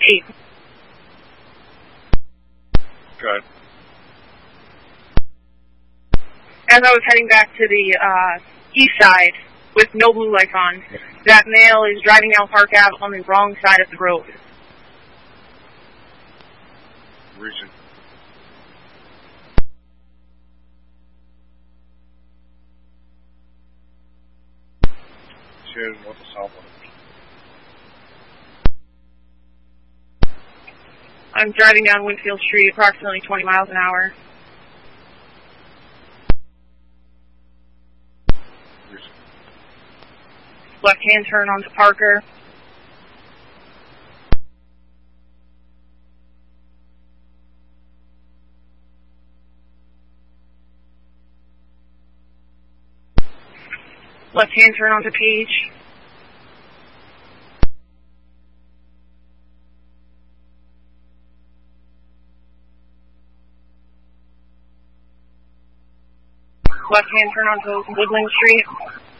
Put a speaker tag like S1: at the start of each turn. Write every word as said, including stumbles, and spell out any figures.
S1: eight.
S2: Good.
S1: As I was heading back to the uh, east side with no blue lights on, that male is driving down Park Ave on the wrong side of the road.
S2: Region. Shared north to south.
S1: I'm driving down Winfield Street approximately twenty miles an hour. Left-hand turn onto Parker. Left-hand turn onto Page. Left-hand turn onto Woodland Street.